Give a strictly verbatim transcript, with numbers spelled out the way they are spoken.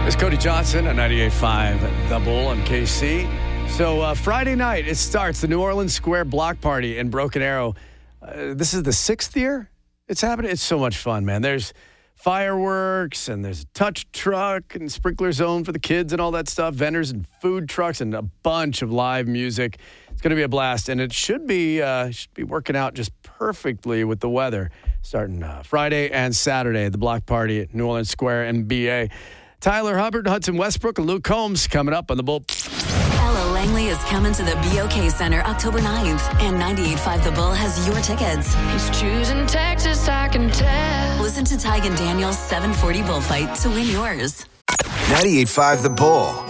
It's Cody Johnson at ninety-eight point five The Bull on K C. So uh, Friday night, it starts the New Orleans Square Block Party in Broken Arrow. Uh, this is the sixth year it's happening. It's so much fun, man. There's fireworks and there's a touch truck and sprinkler zone for the kids and all that stuff, vendors and food trucks and a bunch of live music. It's going to be a blast, and it should be uh, should be working out just perfectly with the weather starting uh, Friday and Saturday, the Block Party at New Orleans Square and B A. Tyler Hubbard, Hudson Westbrook, and Luke Combs coming up on the Bull. Ella Langley is coming to the B O K Center October ninth, and ninety-eight point five The Bull has your tickets. He's choosing Texas, I can tell. Listen to Tig and Daniel's seven forty Bullfight to win yours. ninety-eight point five The Bull.